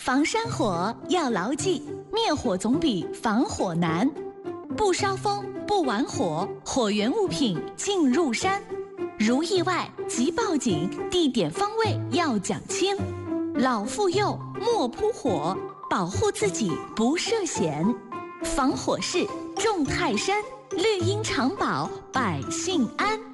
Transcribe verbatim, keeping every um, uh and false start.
防山火要牢记，灭火总比防火难。不烧风，不玩火，火源物品进入山。如意外即报警，地点方位要讲清。老妇幼莫扑火，保护自己不涉险。防火势重泰山，绿荫常保百姓安。